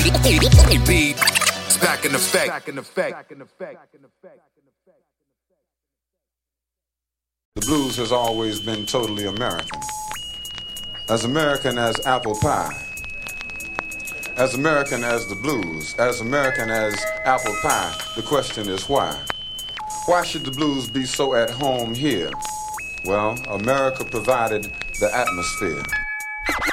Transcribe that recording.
Beat back in effect. The blues has always been totally American. As American as apple pie. As American as the blues. As American as apple pie. The question is why? Why should the blues be so at home here? Well, America provided the atmosphere.